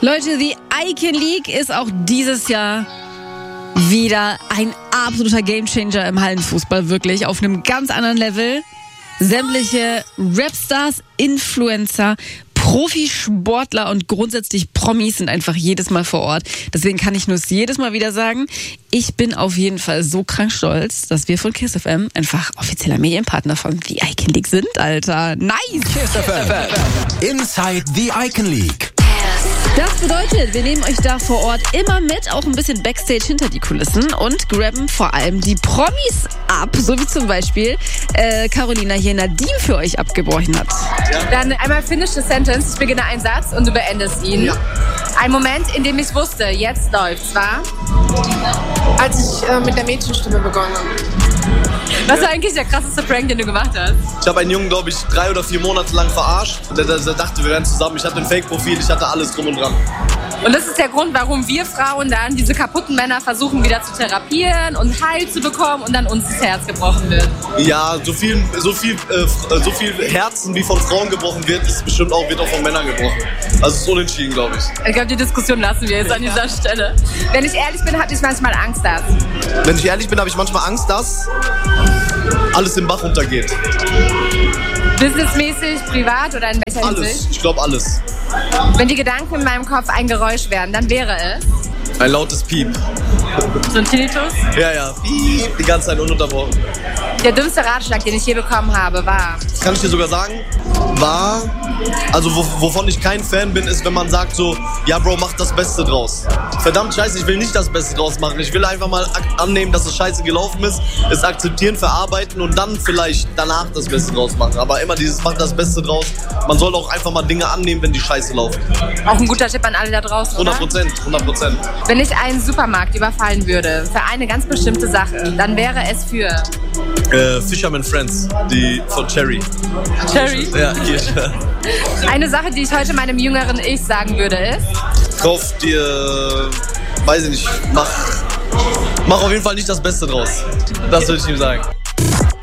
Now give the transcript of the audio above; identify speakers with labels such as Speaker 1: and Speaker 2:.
Speaker 1: Leute, die Icon League ist auch dieses Jahr wieder ein absoluter Gamechanger im Hallenfußball, wirklich auf einem ganz anderen Level. Sämtliche Rapstars, Influencer, Profisportler und grundsätzlich Promis sind einfach jedes Mal vor Ort. Deswegen kann ich nur es jedes Mal wieder sagen, ich bin auf jeden Fall so krank stolz, dass wir von KISS FM einfach offizieller Medienpartner von The Icon League sind, Alter. Nice!
Speaker 2: KISS FM. Inside The Icon League.
Speaker 1: Das bedeutet, wir nehmen euch da vor Ort immer mit, auch ein bisschen Backstage hinter die Kulissen und grabben vor allem die Promis ab, so wie zum Beispiel Carolina hier Nadine für euch abgebrochen hat.
Speaker 3: Ja. Dann einmal finish the sentence, ich beginne einen Satz und du beendest ihn. Ja. Ein Moment, in dem ich wusste, jetzt läuft's, war?
Speaker 4: Als ich mit der Mädchenstimme begonnen habe.
Speaker 3: Was war eigentlich der krasseste Prank, den du gemacht hast?
Speaker 5: Ich habe einen Jungen, glaube ich, 3 oder 4 Monate lang verarscht. Der dachte, wir wären zusammen. Ich hatte ein Fake-Profil, ich hatte alles drum und dran.
Speaker 3: Und das ist der Grund, warum wir Frauen dann diese kaputten Männer versuchen wieder zu therapieren und heil zu bekommen und dann uns das Herz gebrochen wird.
Speaker 5: Ja, so viel Herzen wie von Frauen gebrochen wird, ist bestimmt auch, wird auch von Männern gebrochen. Also es ist unentschieden, glaube ich.
Speaker 3: Ich glaube, die Diskussion lassen wir jetzt an dieser Stelle. Wenn ich ehrlich bin, habe ich manchmal Angst, dass...
Speaker 5: Wenn ich ehrlich bin, habe ich manchmal Angst, dass alles im Bach runtergeht.
Speaker 3: Businessmäßig, privat oder in welcher Hinsicht?
Speaker 5: Alles, ich glaube alles.
Speaker 3: Wenn die Gedanken in meinem Kopf ein Geräusch wären, dann wäre es...
Speaker 5: Ein lautes Piep.
Speaker 3: So ein Tinnitus?
Speaker 5: Ja, Piep, die ganze Zeit ununterbrochen.
Speaker 3: Der dümmste Ratschlag, den ich je bekommen habe, war...
Speaker 5: Das kann ich dir sogar sagen, war... Also wovon ich kein Fan bin, ist, wenn man sagt so, ja Bro, mach das Beste draus. Verdammt scheiße, ich will nicht das Beste draus machen. Ich will einfach mal annehmen, dass es scheiße gelaufen ist, es akzeptieren, verarbeiten und dann vielleicht danach das Beste draus machen. Aber immer dieses, mach das Beste draus. Man soll auch einfach mal Dinge annehmen, wenn die scheiße laufen.
Speaker 3: Auch ein guter Tipp an alle da draußen, oder?
Speaker 5: 100%.
Speaker 3: Wenn ich einen Supermarkt überfallen würde, für eine ganz bestimmte Sache, dann wäre es für...
Speaker 5: Fisherman Friends, die von Cherry.
Speaker 3: Cherry?
Speaker 5: Ja, hier.
Speaker 3: Eine Sache, die ich heute meinem jüngeren Ich sagen würde, ist...
Speaker 5: Kauf dir, weiß ich nicht, mach auf jeden Fall nicht das Beste draus. Das würde ich ihm sagen.